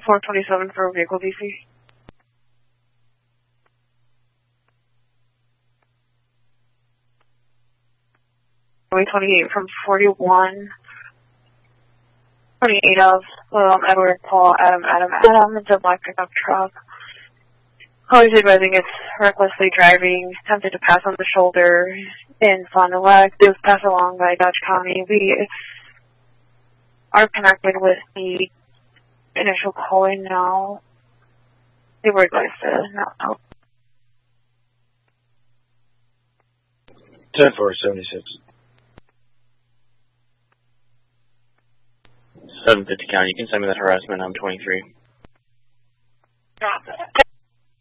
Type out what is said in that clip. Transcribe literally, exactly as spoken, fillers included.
four twenty-seven for vehicle D C. twenty-eight from forty-one twenty-eight of um, Edward, Paul, Adam, Adam, Adam. It's a black pickup truck. Always advising it's recklessly driving, attempted to pass on the shoulder in Fond du Lac. It was passed along by Dodge County. We are connected with the initial calling now. They were advised to not help. ten four seventy-six. seven fifty County, you can send me that harassment. I'm twenty-three. Drop it.